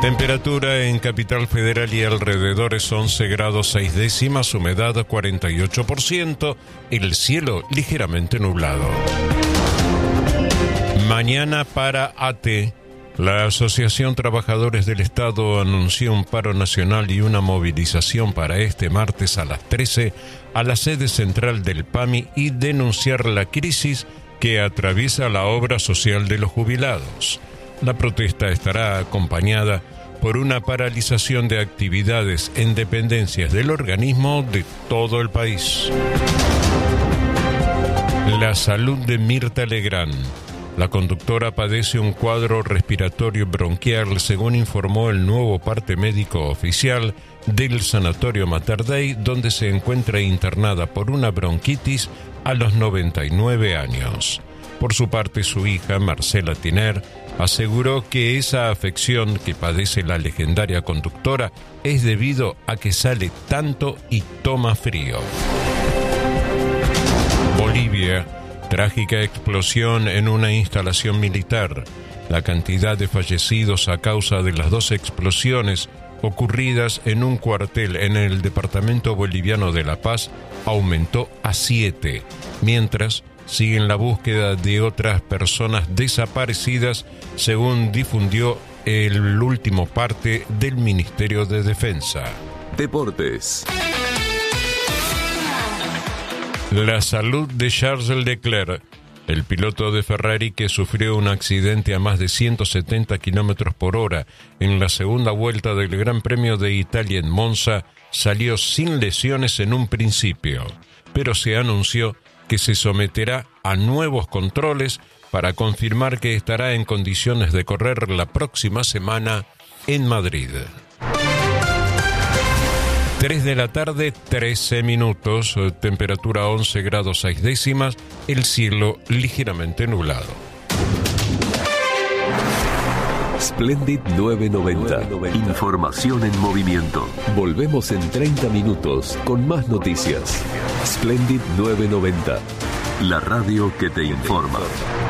Temperatura en Capital Federal y alrededores 11 grados 6 décimas, humedad 48%, el cielo ligeramente nublado. Mañana para AT. La Asociación Trabajadores del Estado anunció un paro nacional y una movilización para este martes a las 13 a la sede central del PAMI y denunciar la crisis que atraviesa la obra social de los jubilados. La protesta estará acompañada por una paralización de actividades en dependencias del organismo de todo el país. La salud de Mirta Legrand. La conductora padece un cuadro respiratorio bronquial, según informó el nuevo parte médico oficial del Sanatorio Mater Dei, donde se encuentra internada por una bronquitis a los 99 años. Por su parte, su hija, Marcela Tiner, aseguró que esa afección que padece la legendaria conductora es debido a que sale tanto y toma frío. Bolivia. Trágica explosión en una instalación militar. La cantidad de fallecidos a causa de las dos explosiones ocurridas en un cuartel en el departamento boliviano de La Paz aumentó a 7, mientras siguen la búsqueda de otras personas desaparecidas, según difundió el último parte del Ministerio de Defensa. Deportes. La salud de Charles Leclerc, el piloto de Ferrari que sufrió un accidente a más de 170 km por hora en la segunda vuelta del Gran Premio de Italia en Monza, salió sin lesiones en un principio, pero se anunció que se someterá a nuevos controles para confirmar que estará en condiciones de correr la próxima semana en Madrid. 3 de la tarde, 13 minutos, temperatura 11 grados 6 décimas, el cielo ligeramente nublado. Splendid 990. Información en movimiento. Volvemos en 30 minutos con más noticias. Splendid 990. La radio que te informa.